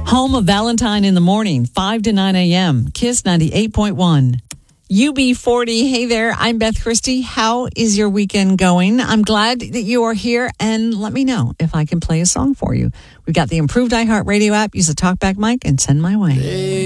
Home of Valentine in the Morning, 5 to 9 a.m. KISS 98.1. UB40. Hey there, I'm Beth Christie. How is your weekend going? I'm glad that you are here, and let me know if I can play a song for you. We've got the improved iHeartRadio app. Use the TalkBack mic and send my way.